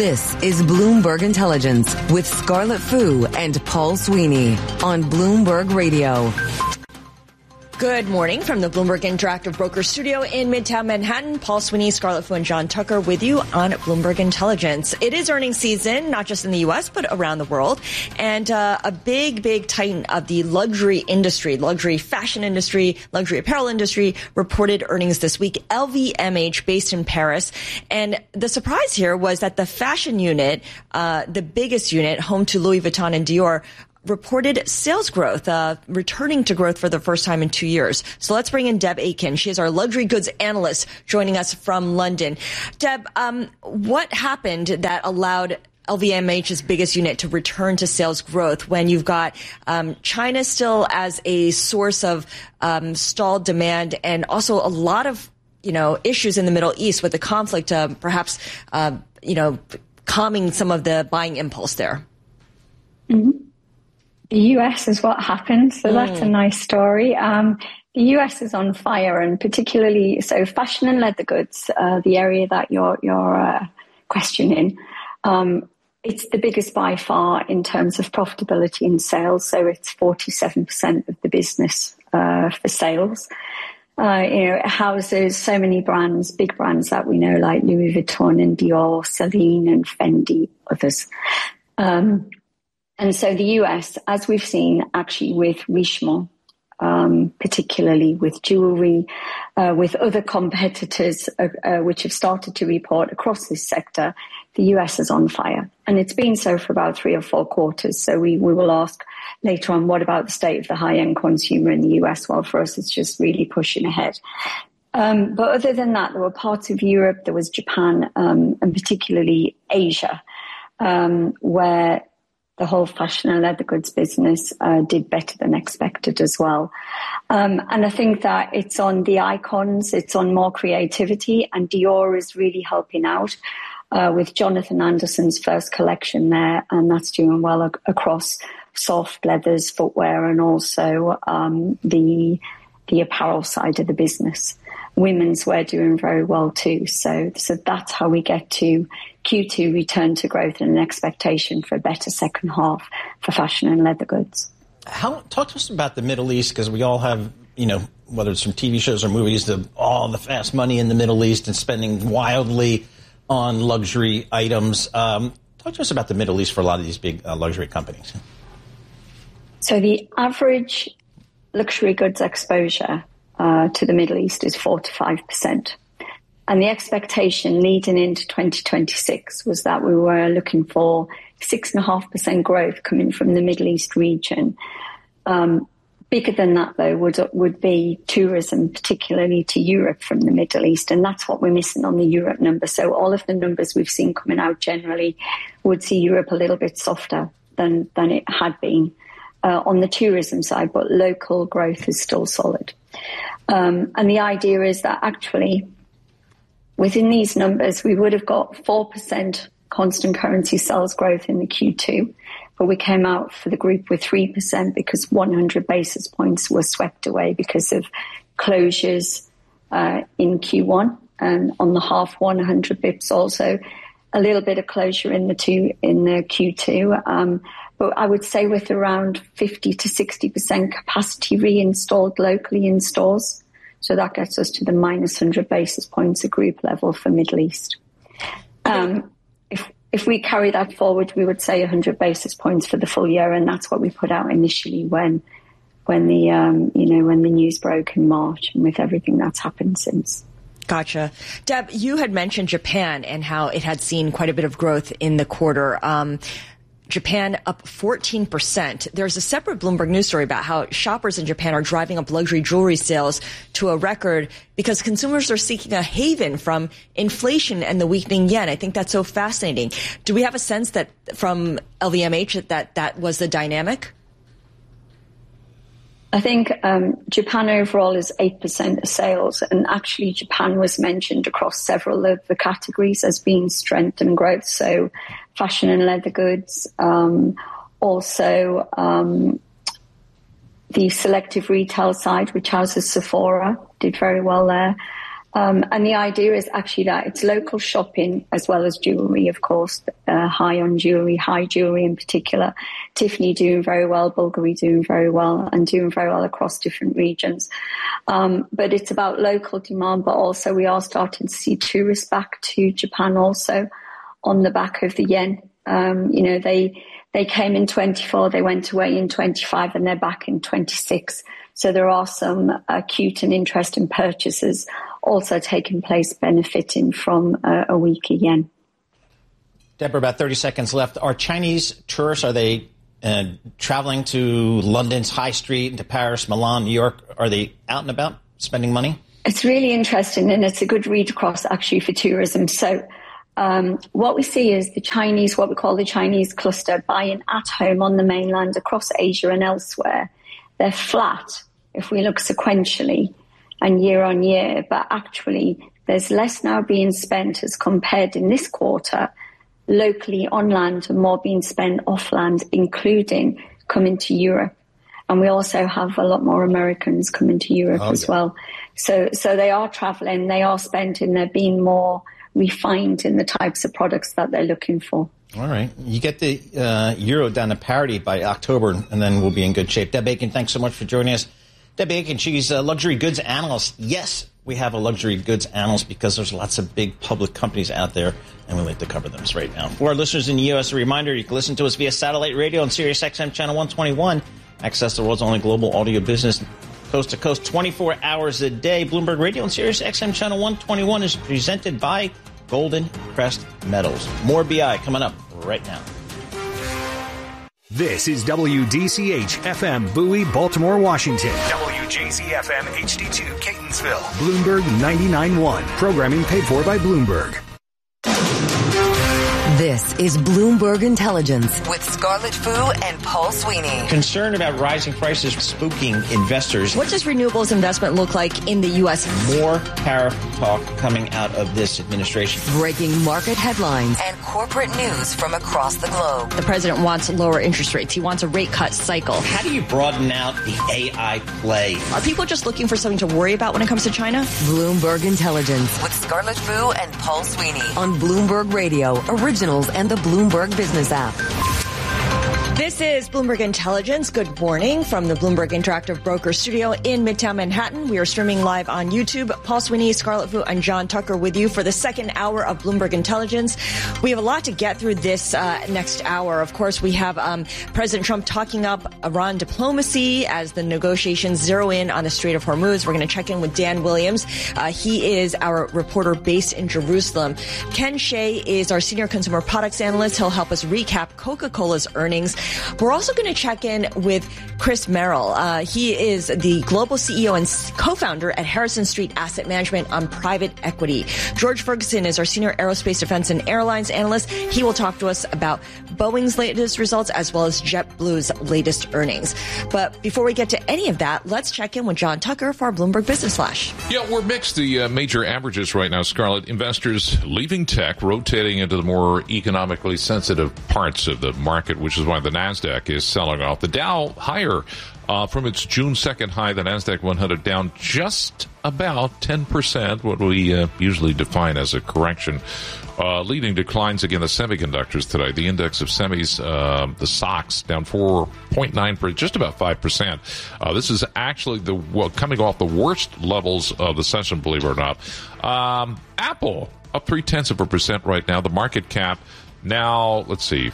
This is Bloomberg Intelligence with Scarlett Fu and Paul Sweeney on Bloomberg Radio. Good morning from the Bloomberg Interactive Broker Studio in Midtown Manhattan. Paul Sweeney, Scarlett Fu, and John Tucker with you on Bloomberg Intelligence. It is earnings season, not just in the U.S., but around the world. And a big titan of the luxury industry, luxury fashion industry, luxury apparel industry, reported earnings this week, LVMH, based in Paris. And the surprise here was that the fashion unit, the biggest unit, home to Louis Vuitton and Dior, reported sales growth, returning to growth for the first time in 2 years. So let's bring in Deb Aiken. She is our luxury goods analyst joining us from London. Deb, what happened that allowed LVMH's biggest unit to return to sales growth when you've got China still as a source of stalled demand and also a lot of, issues in the Middle East with the conflict, perhaps, calming some of the buying impulse there? Mm-hmm. The US is what happened, so that's a nice story. The US is on fire, and particularly so fashion and leather goods, the area that you're questioning. It's the biggest by far in terms of profitability and sales, so it's 47% of the business for sales. It houses so many brands, big brands that we know, like Louis Vuitton and Dior, Celine and Fendi, others. And so the US, as we've seen actually with Richemont, particularly with jewelry, with other competitors which have started to report across this sector, the US is on fire. And it's been so for about 3 or 4 quarters. So we will ask later on, what about the state of the high-end consumer in the US? Well, for us, it's just really pushing ahead. But other than that, there were parts of Europe, there was Japan, and particularly Asia, where the whole fashion and leather goods business did better than expected as well. And I think that it's on the icons, it's on more creativity, and Dior is really helping out with Jonathan Anderson's first collection there, and that's doing well across soft leathers, footwear, and also the apparel side of the business. Women's wear doing very well too. So that's how we get to Q2 return to growth and an expectation for a better second half for fashion and leather goods. Talk to us about the Middle East, because we all have, whether it's from TV shows or movies, all the fast money in the Middle East and spending wildly on luxury items. Talk to us about the Middle East for a lot of these big luxury companies. So the average luxury goods exposure to the Middle East is 4 to 5%. And the expectation leading into 2026 was that we were looking for 6.5% growth coming from the Middle East region. Bigger than that, though, would be tourism, particularly to Europe from the Middle East. And that's what we're missing on the Europe number. So all of the numbers we've seen coming out generally would see Europe a little bit softer than it had been on the tourism side, but local growth is still solid. And the idea is that actually within these numbers, we would have got 4% constant currency sales growth in the Q2, but we came out for the group with 3% because 100 basis points were swept away because of closures in Q1, and on the half 100 bips also, a little bit of closure in the Q2. But I would say with around 50 to 60% capacity reinstalled locally in stores. So that gets us to the minus 100 basis points at group level for Middle East. If we carry that forward, we would say 100 basis points for the full year, and that's what we put out initially when the news broke in March, and with everything that's happened since. Gotcha. Deb, you had mentioned Japan and how it had seen quite a bit of growth in the quarter. Japan up 14%. There's a separate Bloomberg News story about how shoppers in Japan are driving up luxury jewelry sales to a record because consumers are seeking a haven from inflation and the weakening yen. I think that's so fascinating. Do we have a sense that from LVMH that was the dynamic? I think Japan overall is 8% of sales, and actually Japan was mentioned across several of the categories as being strength and growth. So fashion and leather goods, also the selective retail side, which houses Sephora, did very well there. And the idea is actually that it's local shopping as well as jewellery, of course, high-end jewellery, high jewellery in particular. Tiffany doing very well, Bulgari doing very well, and doing very well across different regions. But it's about local demand, but also we are starting to see tourists back to Japan also on the back of the yen. They came in 24, they went away in 25, and they're back in 26. So there are some acute and interesting purchases also taking place, benefiting from a weaker yen. Deborah, about 30 seconds left. Are Chinese tourists, are they traveling to London's High Street, to Paris, Milan, New York? Are they out and about spending money? It's really interesting, and it's a good read across actually for tourism. So what we see is the Chinese, what we call the Chinese cluster, buying at home on the mainland, across Asia and elsewhere. They're flat if we look sequentially and year on year, but actually there's less now being spent as compared in this quarter locally on land and more being spent off land, including coming to Europe. And we also have a lot more Americans coming to Europe as well. So they are traveling, they are spending, they're being more refined in the types of products that they're looking for. All right. You get the euro down to parity by October, and then we'll be in good shape. Deb Aiken, thanks so much for joining us. Deb Aiken, she's a luxury goods analyst. Yes, we have a luxury goods analyst because there's lots of big public companies out there, and we like to cover them right now. For our listeners in the U.S., a reminder, you can listen to us via satellite radio on Sirius XM Channel 121. Access the world's only global audio business coast to coast 24 hours a day. Bloomberg Radio on Sirius XM Channel 121 is presented by Golden Crest Metals. More BI coming up right now. This is WDCH FM Bowie, Baltimore, Washington. WJZ FM HD2 Catonsville. Bloomberg 99.1. Programming paid for by Bloomberg. This is Bloomberg Intelligence with Scarlett Fu and Paul Sweeney. Concern about rising prices spooking investors. What does renewables investment look like in the U.S.? More tariff talk coming out of this administration. Breaking market headlines and corporate news from across the globe. The president wants lower interest rates. He wants a rate cut cycle. How do you broaden out the AI play? Are people just looking for something to worry about when it comes to China? Bloomberg Intelligence with Scarlett Fu and Paul Sweeney on Bloomberg Radio, Originals and the Bloomberg Business app. This is Bloomberg Intelligence. Good morning from the Bloomberg Interactive Broker Studio in Midtown Manhattan. We are streaming live on YouTube. Paul Sweeney, Scarlett Fu, and John Tucker with you for the second hour of Bloomberg Intelligence. We have a lot to get through this next hour. Of course, we have President Trump talking up Iran diplomacy as the negotiations zero in on the Strait of Hormuz. We're going to check in with Dan Williams. He is our reporter based in Jerusalem. Ken Shea is our senior consumer products analyst. He'll help us recap Coca-Cola's earnings. We're also going to check in with Chris Merrill. He is the global CEO and co-founder at Harrison Street Asset Management on private equity. George Ferguson is our senior aerospace defense and airlines analyst. He will talk to us about Boeing's latest results as well as JetBlue's latest earnings. But before we get to any of that, let's check in with John Tucker for our Bloomberg Business Flash. Yeah, we're mixed. The major averages right now, Scarlett. Investors leaving tech, rotating into the more economically sensitive parts of the market, which is why the NASDAQ is selling off. The Dow higher from its June 2nd high. The NASDAQ 100 down just about 10%, what we usually define as a correction. Leading declines again, the semiconductors today. The index of semis, the SOX, down 4.9%, just about 5%. This is actually coming off the worst levels of the session, believe it or not. Apple up 0.3% right now. The market cap now, let's see,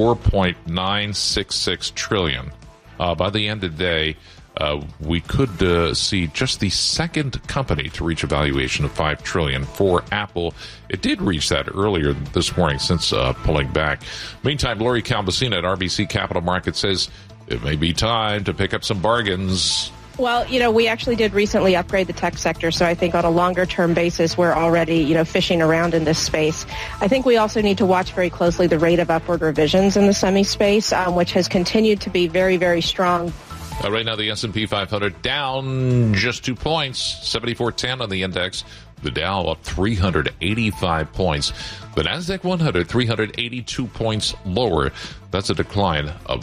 $4.966 trillion. By the end of the day, we could see just the second company to reach a valuation of $5 trillion for Apple. It did reach that earlier this morning since pulling back. Meantime, Lori Calvasina at RBC Capital Markets says it may be time to pick up some bargains. Well, we actually did recently upgrade the tech sector, so I think on a longer-term basis, we're already, fishing around in this space. I think we also need to watch very closely the rate of upward revisions in the semi space, which has continued to be very, very strong. Right now, the S&P 500 down just 2 points, 74.10 on the index. The Dow up 385 points. The NASDAQ 100, 382 points lower. That's a decline of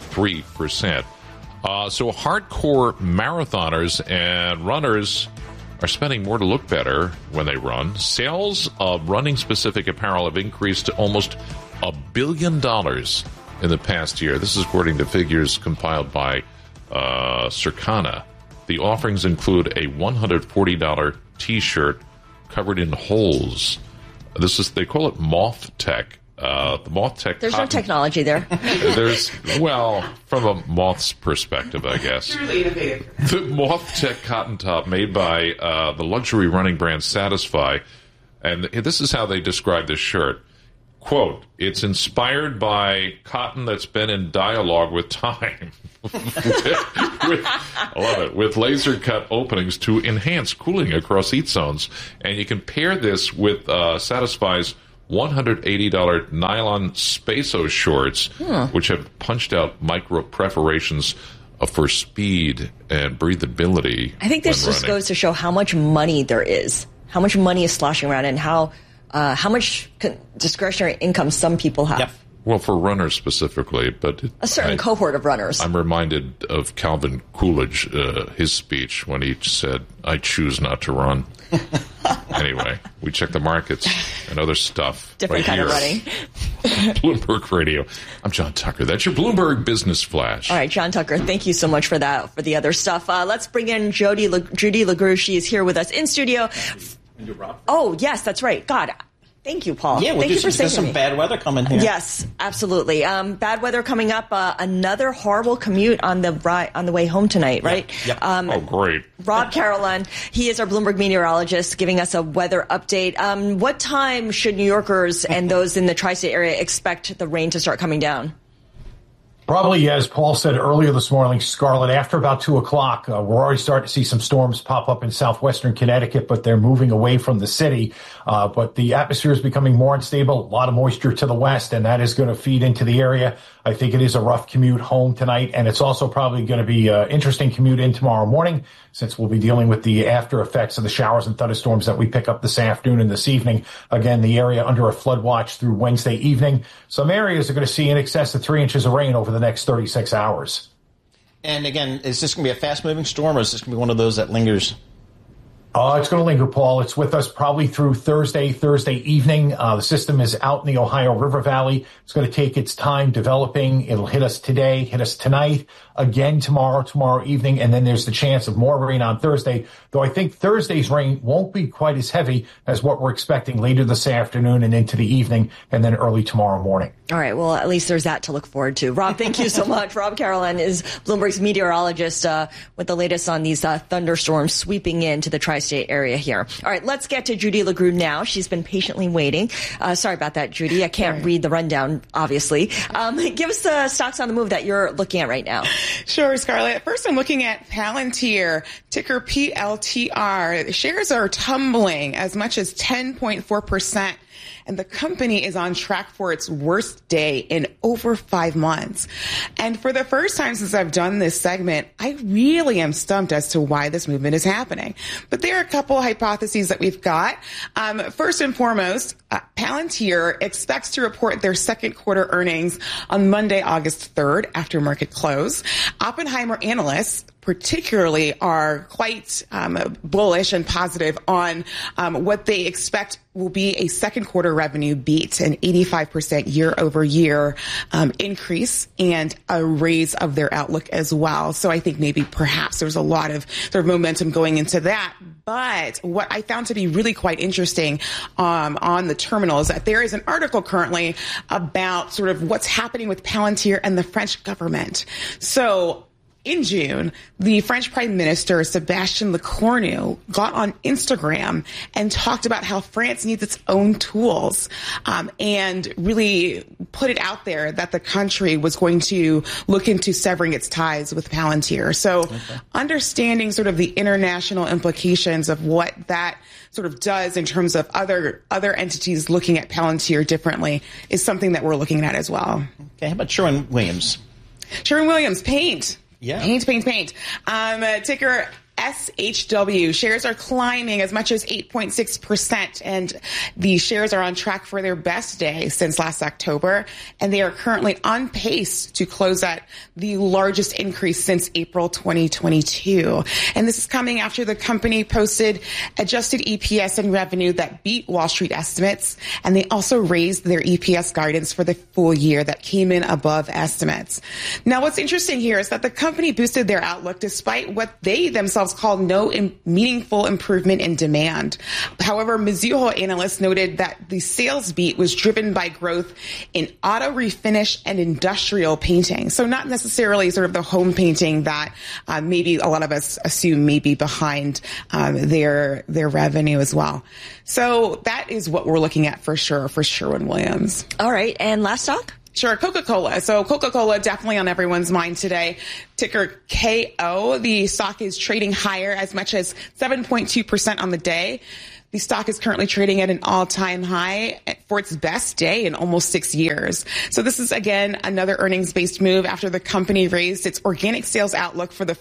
1.3%. So hardcore marathoners and runners are spending more to look better when they run. Sales of running-specific apparel have increased to almost $1 billion in the past year. This is according to figures compiled by Circana. The offerings include a $140 T-shirt covered in holes. They call it Moth Tech. The Moth Tech. There's no technology there. From a moth's perspective, I guess. Truly innovative. The Moth Tech cotton top made by the luxury running brand Satisfy, and this is how they describe this shirt. Quote, it's inspired by cotton that's been in dialogue with time. I love it. With laser cut openings to enhance cooling across heat zones. And you can pair this with Satisfy's $180 nylon Spaso shorts, which have punched out micro perforations for speed and breathability. I think this just goes to show how much money there is, how much money is sloshing around, and how much discretionary income some people have. Yep. Well, for runners specifically, but a certain cohort of runners. I'm reminded of Calvin Coolidge, his speech when he said, "I choose not to run." Anyway, we check the markets and other stuff. Different right kind here. of running. Bloomberg Radio. I'm John Tucker. That's your Bloomberg Business Flash. All right, John Tucker, thank you so much for that. For the other stuff, let's bring in Judy LaGrue. She is here with us in studio. Oh, yes, that's right. God. Thank you, Paul. Yeah, thank you for saving some me. bad weather coming here. Yes, absolutely. Bad weather coming up. Another horrible commute on the way home tonight, right? Yep. Oh, great. Rob Carolan, he is our Bloomberg meteorologist, giving us a weather update. What time should New Yorkers and those in the tri-state area expect the rain to start coming down? Probably, as Paul said earlier this morning, Scarlett, after about 2 o'clock, we're already starting to see some storms pop up in southwestern Connecticut, but they're moving away from the city. But the atmosphere is becoming more unstable, a lot of moisture to the west, and that is going to feed into the area. I think it is a rough commute home tonight, and it's also probably going to be an interesting commute in tomorrow morning, since we'll be dealing with the after effects of the showers and thunderstorms that we pick up this afternoon and this evening. Again, the area under a flood watch through Wednesday evening. Some areas are going to see in excess of 3 inches of rain over the next 36 hours. And again, is this going to be a fast-moving storm, or is this going to be one of those that lingers? It's going to linger, Paul. It's with us probably through Thursday evening. The system is out in the Ohio River Valley. It's going to take its time developing. It'll hit us today, hit us tonight, again tomorrow evening, and then there's the chance of more rain on Thursday, though I think Thursday's rain won't be quite as heavy as what we're expecting later this afternoon and into the evening, and then early tomorrow morning. All right, well, at least there's that to look forward to. Rob, thank you so much. Rob Carolan is Bloomberg's meteorologist with the latest on these thunderstorms sweeping into the tri-state area here. All right, let's get to Judy LaGrue now. She's been patiently waiting. Sorry about that, Judy. I can't read the rundown, obviously. Give us the stocks on the move that you're looking at right now. Sure, Scarlett. First, I'm looking at Palantir, ticker PLTR. The shares are tumbling as much as 10.4%. And the company is on track for its worst day in over 5 months. And for the first time since I've done this segment, I really am stumped as to why this movement is happening. But there are a couple hypotheses that we've got. First and foremost, Palantir expects to report their second quarter earnings on Monday, August 3rd, after market close. Oppenheimer analysts particularly are quite bullish and positive on what they expect will be a second quarter revenue beat, an 85% year over year increase, and a raise of their outlook as well. So I think maybe perhaps there's a lot of sort of momentum going into that. But what I found to be really quite interesting on the terminal is that there is an article currently about sort of what's happening with Palantir and the French government. So in June, the French Prime Minister, Sébastien Lecornu, got on Instagram and talked about how France needs its own tools, and really put it out there that the country was going to look into severing its ties with Palantir. So understanding sort of the international implications of what that sort of does in terms of other entities looking at Palantir differently is something that we're looking at as well. Okay, how about Sherwin-Williams? Sherwin-Williams, paint. Yeah. Paint. Ticker SHW. Shares are climbing as much as 8.6%, and the shares are on track for their best day since last October, and they are currently on pace to close at the largest increase since April 2022. And this is coming after the company posted adjusted EPS and revenue that beat Wall Street estimates, and they also raised their EPS guidance for the full year that came in above estimates. Now, what's interesting here is that the company boosted their outlook despite what they themselves call no meaningful improvement in demand. However, Mizuho analysts noted that the sales beat was driven by growth in auto refinish and industrial painting. So not necessarily sort of the home painting that maybe a lot of us assume may be behind their revenue as well. So that is what we're looking at for sure for Sherwin-Williams. All right. And last stock? Sure, Coca-Cola. So Coca-Cola definitely on everyone's mind today. Ticker KO. The stock is trading higher as much as 7.2% on the day. The stock is currently trading at an all-time high for its best day in almost 6 years. So this is, again, another earnings-based move after the company raised its organic sales outlook for the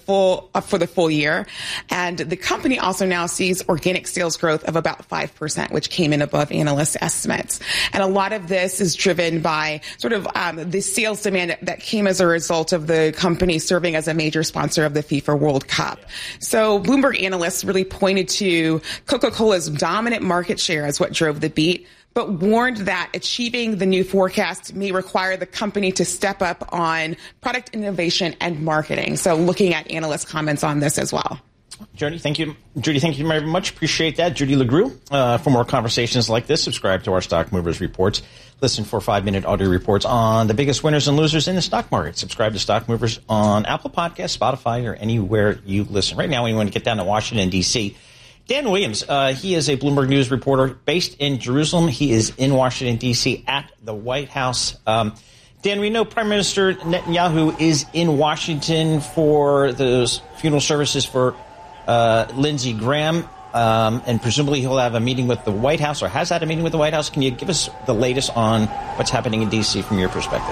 full year. And the company also now sees organic sales growth of about 5%, which came in above analyst estimates. And a lot of this is driven by sort of the sales demand that came as a result of the company serving as a major sponsor of the FIFA World Cup. So Bloomberg analysts really pointed to Coca-Cola's dominant market share as what drove the beat, but warned that achieving the new forecast may require the company to step up on product innovation and marketing. So looking at analyst comments on this as well. Judy, thank you. Judy, thank you very much. Appreciate that. Judy LeGroux. For more conversations like this, subscribe to our Stock Movers Reports. Listen for 5-minute audio reports on the biggest winners and losers in the stock market. Subscribe to Stock Movers on Apple Podcasts, Spotify, or anywhere you listen. Right now, we want to get down to Washington, D.C., Dan Williams, he is a Bloomberg News reporter based in Jerusalem. He is in Washington, D.C. at the White House. Dan, we know Prime Minister Netanyahu is in Washington for those funeral services for Lindsey Graham, and presumably he'll have a meeting with the White House or has had a meeting with the White House. Can you give us the latest on what's happening in D.C. from your perspective?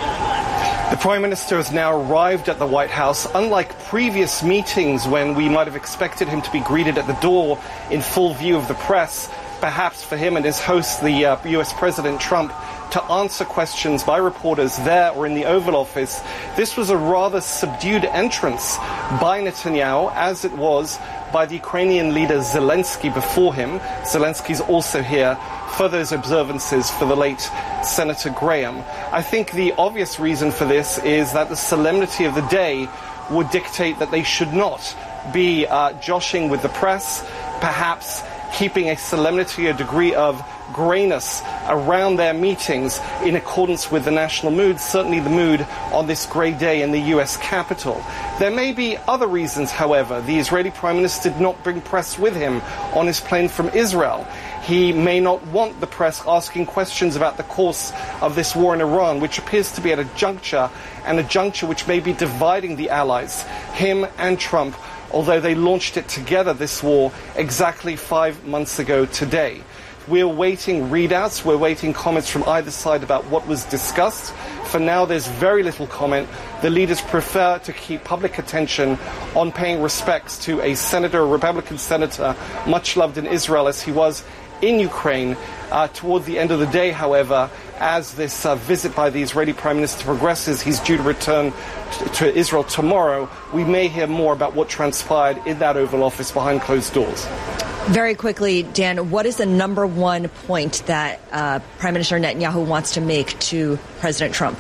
The Prime Minister has now arrived at the White House. Unlike previous meetings when we might have expected him to be greeted at the door in full view of the press, perhaps for him and his host, the U.S. President Trump, to answer questions by reporters there or in the Oval Office, this was a rather subdued entrance by Netanyahu, as it was by the Ukrainian leader Zelensky before him. Zelensky's also here for those observances for the late Senator Graham. I think the obvious reason for this is that the solemnity of the day would dictate that they should not be joshing with the press, perhaps keeping a solemnity, a degree of grayness around their meetings in accordance with the national mood, certainly the mood on this grey day in the U.S. Capitol. There may be other reasons, however. The Israeli Prime Minister did not bring press with him on his plane from Israel. He may not want the press asking questions about the course of this war in Iran, which appears to be at a juncture which may be dividing the allies, him and Trump, although they launched it together, this war, exactly 5 months ago today. We're waiting readouts, we're waiting comments from either side about what was discussed. For now, there's very little comment. The leaders prefer to keep public attention on paying respects to a senator, a Republican senator, much loved in Israel as he was in Ukraine. Toward the end of the day, however, as this visit by the Israeli Prime Minister progresses, he's due to return to Israel tomorrow. We may hear more about what transpired in that Oval Office behind closed doors. Very quickly, Dan, what is the number one point that Prime Minister Netanyahu wants to make to President Trump?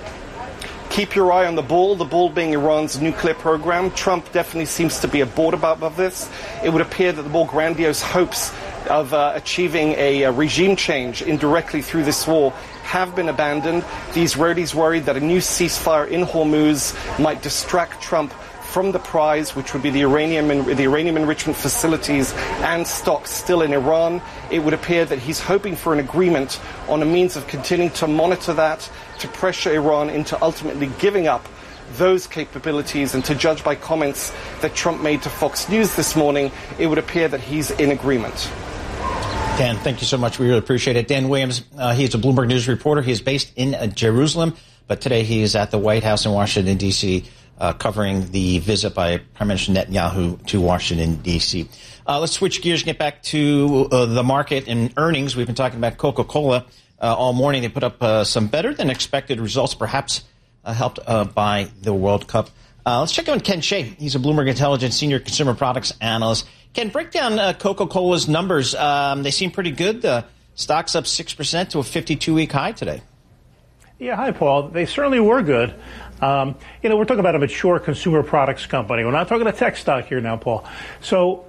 Keep your eye on the ball being Iran's nuclear program. Trump definitely seems to be aboard above this. It would appear that the more grandiose hopes of achieving a regime change indirectly through this war have been abandoned. The Israelis worried that a new ceasefire in Hormuz might distract Trump from the prize, which would be the uranium enrichment facilities and stocks still in Iran. It would appear that he's hoping for an agreement on a means of continuing to monitor that, to pressure Iran into ultimately giving up those capabilities. And to judge by comments that Trump made to Fox News this morning, it would appear that he's in agreement. Dan, thank you so much. We really appreciate it. Dan Williams, he's a Bloomberg News reporter. He is based in Jerusalem, but today he is at the White House in Washington, D.C., covering the visit by Prime Minister Netanyahu to Washington, D.C. Let's switch gears and get back to the market and earnings. We've been talking about Coca-Cola all morning. They put up some better-than-expected results, perhaps helped by the World Cup. Let's check in on Ken Shea. He's a Bloomberg Intelligence Senior Consumer Products Analyst. Ken, break down Coca-Cola's numbers. They seem pretty good. The stock's up 6% to a 52-week high today. Yeah, hi, Paul. They certainly were good. We're talking about a mature consumer products company. We're not talking a tech stock here now, Paul. So,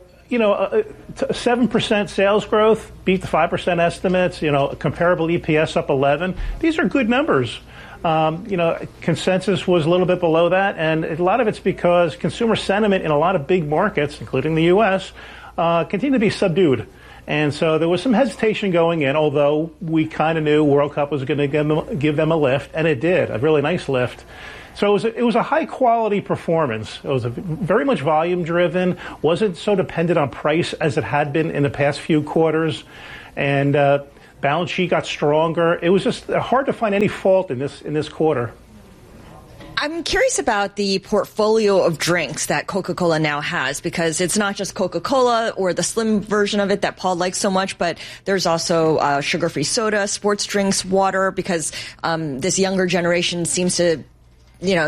7% sales growth, beat the 5% estimates, comparable EPS up 11. These are good numbers. Consensus was a little bit below that, and a lot of it's because consumer sentiment in a lot of big markets, including the U.S., continue to be subdued. And so there was some hesitation going in, although we kind of knew World Cup was going to give them a lift, and it did, a really nice lift. So it was a high-quality performance. It was very much volume-driven, wasn't so dependent on price as it had been in the past few quarters, and balance sheet got stronger. It was just hard to find any fault in this quarter. I'm curious about the portfolio of drinks that Coca-Cola now has, because it's not just Coca-Cola or the slim version of it that Paul likes so much, but there's also sugar-free soda, sports drinks, water, because this younger generation seems to